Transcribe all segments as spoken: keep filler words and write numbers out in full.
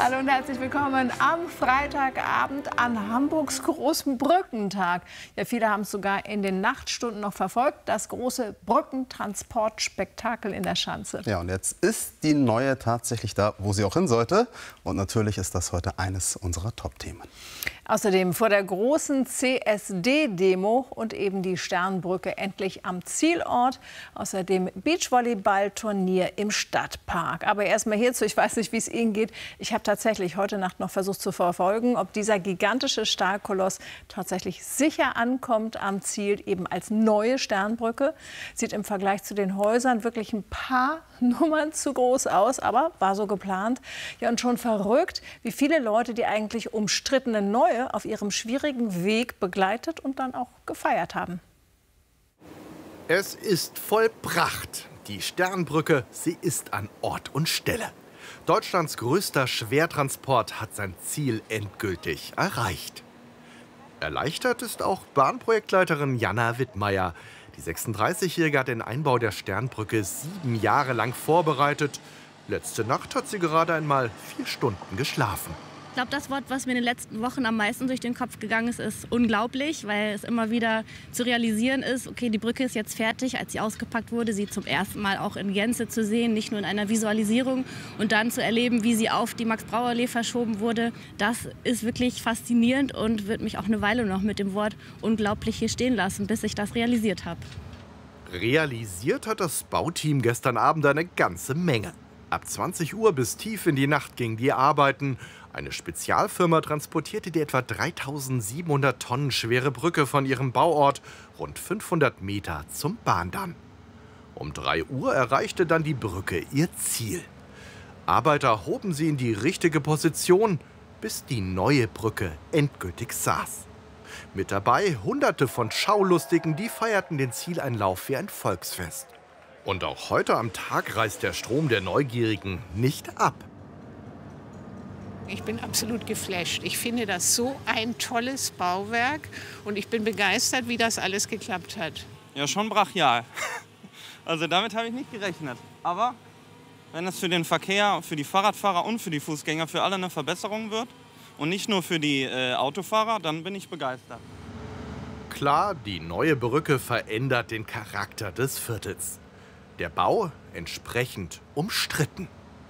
Hallo und herzlich willkommen am Freitagabend an Hamburgs großem Brückentag. Ja, viele haben es sogar in den Nachtstunden noch verfolgt, das große Brückentransportspektakel in der Schanze. Ja, und jetzt ist die neue tatsächlich da, wo sie auch hin sollte. Und natürlich ist das heute eines unserer Top-Themen. Außerdem vor der großen C S D-Demo und eben die Sternbrücke endlich am Zielort. Außerdem Beachvolleyball-Turnier im Stadtpark. Aber erst mal hierzu, ich weiß nicht, wie es Ihnen geht. Ich habe tatsächlich heute Nacht noch versucht zu verfolgen, ob dieser gigantische Stahlkoloss tatsächlich sicher ankommt am Ziel, eben als neue Sternbrücke. Sieht im Vergleich zu den Häusern wirklich ein paar Nummern zu groß aus, aber war so geplant. Ja, und schon verrückt, wie viele Leute die eigentlich umstrittene neue auf ihrem schwierigen Weg begleitet und dann auch gefeiert haben. Es ist vollbracht. Die Sternbrücke, sie ist an Ort und Stelle. Deutschlands größter Schwertransport hat sein Ziel endgültig erreicht. Erleichtert ist auch Bahnprojektleiterin Jana Wittmeier. Die sechsunddreißigjährige hat den Einbau der Sternbrücke sieben Jahre lang vorbereitet. Letzte Nacht hat sie gerade einmal vier Stunden geschlafen. Ich glaube, das Wort, was mir in den letzten Wochen am meisten durch den Kopf gegangen ist, ist unglaublich, weil es immer wieder zu realisieren ist, okay, die Brücke ist jetzt fertig. Als sie ausgepackt wurde, sie zum ersten Mal auch in Gänze zu sehen, nicht nur in einer Visualisierung und dann zu erleben, wie sie auf die Max-Brauer-Allee verschoben wurde. Das ist wirklich faszinierend und wird mich auch eine Weile noch mit dem Wort unglaublich hier stehen lassen, bis ich das realisiert habe. Realisiert hat das Bauteam gestern Abend eine ganze Menge. Ab zwanzig Uhr bis tief in die Nacht gingen die Arbeiten. Eine Spezialfirma transportierte die etwa dreitausendsiebenhundert Tonnen schwere Brücke von ihrem Bauort rund fünfhundert Meter zum Bahndamm. Um drei Uhr erreichte dann die Brücke ihr Ziel. Arbeiter hoben sie in die richtige Position, bis die neue Brücke endgültig saß. Mit dabei Hunderte von Schaulustigen, die feierten den Zieleinlauf wie ein Volksfest. Und auch heute am Tag reißt der Strom der Neugierigen nicht ab. Ich bin absolut geflasht. Ich finde das so ein tolles Bauwerk und ich bin begeistert, wie das alles geklappt hat. Ja, schon brachial. Also damit habe ich nicht gerechnet. Aber wenn es für den Verkehr, für die Fahrradfahrer und für die Fußgänger für alle eine Verbesserung wird und nicht nur für die äh, Autofahrer, dann bin ich begeistert. Klar, die neue Brücke verändert den Charakter des Viertels. Der Bau entsprechend umstritten.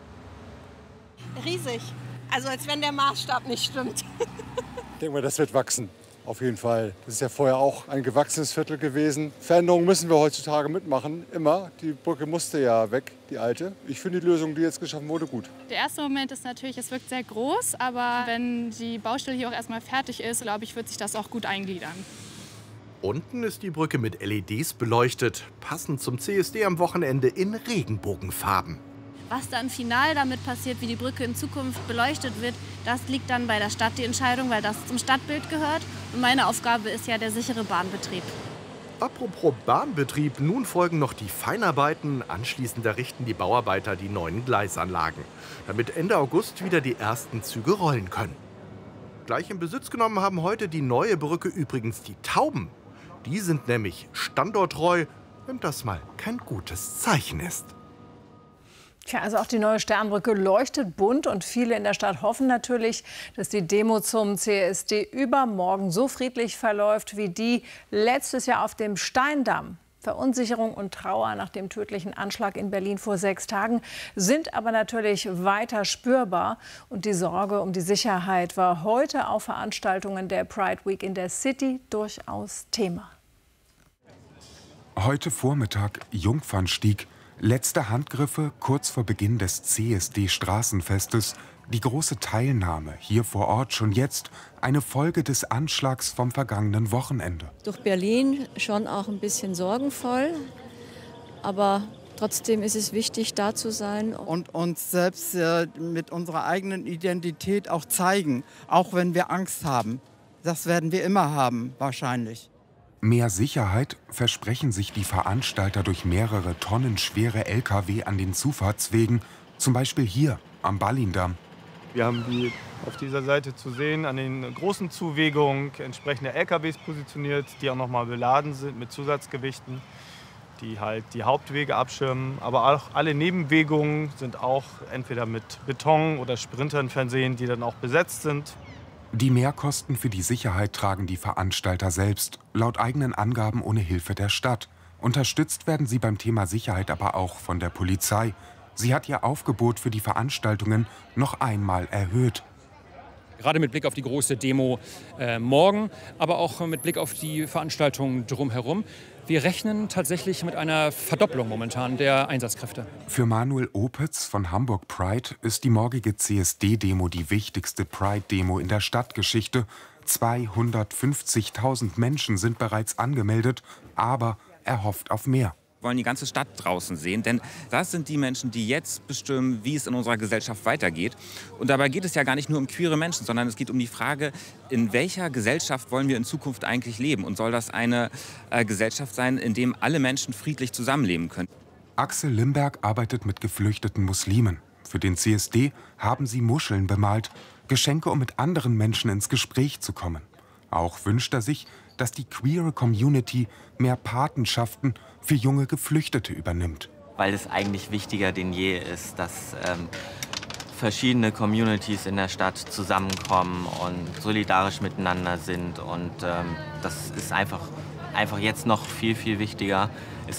Riesig. Also als wenn der Maßstab nicht stimmt. Ich denke mal, das wird wachsen. Auf jeden Fall. Das ist ja vorher auch ein gewachsenes Viertel gewesen. Veränderungen müssen wir heutzutage mitmachen. Immer. Die Brücke musste ja weg, die alte. Ich finde die Lösung, die jetzt geschaffen wurde, gut. Der erste Moment ist natürlich, es wirkt sehr groß. Aber wenn die Baustelle hier auch erstmal fertig ist, glaube ich, wird sich das auch gut eingliedern. Unten ist die Brücke mit L E Ds beleuchtet, passend zum C S D am Wochenende in Regenbogenfarben. Was dann final damit passiert, wie die Brücke in Zukunft beleuchtet wird, das liegt dann bei der Stadt die Entscheidung, weil das zum Stadtbild gehört. Und meine Aufgabe ist ja der sichere Bahnbetrieb. Apropos Bahnbetrieb, nun folgen noch die Feinarbeiten. Anschließend errichten die Bauarbeiter die neuen Gleisanlagen, damit Ende August wieder die ersten Züge rollen können. Gleich in Besitz genommen haben heute die neue Brücke übrigens die Tauben. Die sind nämlich standorttreu, wenn das mal kein gutes Zeichen ist. Tja, also auch die neue Sternbrücke leuchtet bunt und viele in der Stadt hoffen natürlich, dass die Demo zum C S D übermorgen so friedlich verläuft wie die letztes Jahr auf dem Steindamm. Verunsicherung und Trauer nach dem tödlichen Anschlag in Berlin vor sechs Tagen sind aber natürlich weiter spürbar. Und die Sorge um die Sicherheit war heute auf Veranstaltungen der Pride Week in der City durchaus Thema. Heute Vormittag Jungfernstieg. Letzte Handgriffe kurz vor Beginn des C S D-Straßenfestes. Die große Teilnahme hier vor Ort schon jetzt eine Folge des Anschlags vom vergangenen Wochenende. Durch Berlin schon auch ein bisschen sorgenvoll, aber trotzdem ist es wichtig, da zu sein. Und uns selbst äh, mit unserer eigenen Identität auch zeigen, auch wenn wir Angst haben. Das werden wir immer haben, wahrscheinlich. Mehr Sicherheit versprechen sich die Veranstalter durch mehrere Tonnen schwere L K W an den Zufahrtswegen, zum Beispiel hier am Ballindamm. Wir haben die auf dieser Seite zu sehen, an den großen Zuwegungen entsprechende L K Ws positioniert, die auch noch mal beladen sind mit Zusatzgewichten. die halt die Hauptwege abschirmen. Aber auch alle Nebenwegungen sind auch entweder mit Beton oder Sprintern versehen, die dann auch besetzt sind. Die Mehrkosten für die Sicherheit tragen die Veranstalter selbst, laut eigenen Angaben ohne Hilfe der Stadt. Unterstützt werden sie beim Thema Sicherheit aber auch von der Polizei. Sie hat ihr Aufgebot für die Veranstaltungen noch einmal erhöht. Gerade mit Blick auf die große Demo äh, morgen, aber auch mit Blick auf die Veranstaltungen drumherum. Wir rechnen tatsächlich mit einer Verdopplung momentan der Einsatzkräfte. Für Manuel Opitz von Hamburg Pride ist die morgige C S D-Demo die wichtigste Pride-Demo in der Stadtgeschichte. zweihundertfünfzigtausend Menschen sind bereits angemeldet, aber er hofft auf mehr. Wir wollen die ganze Stadt draußen sehen, denn das sind die Menschen, die jetzt bestimmen, wie es in unserer Gesellschaft weitergeht. Und dabei geht es ja gar nicht nur um queere Menschen, sondern es geht um die Frage, in welcher Gesellschaft wollen wir in Zukunft eigentlich leben? Und soll das eine äh, Gesellschaft sein, in der alle Menschen friedlich zusammenleben können? Axel Limberg arbeitet mit geflüchteten Muslimen. Für den C S D haben sie Muscheln bemalt, Geschenke, um mit anderen Menschen ins Gespräch zu kommen. Auch wünscht er sich, dass die queere Community mehr Patenschaften für junge Geflüchtete übernimmt. Weil es eigentlich wichtiger denn je ist, dass ähm, verschiedene Communities in der Stadt zusammenkommen und solidarisch miteinander sind. Und ähm, das ist einfach, einfach jetzt noch viel, viel wichtiger. Es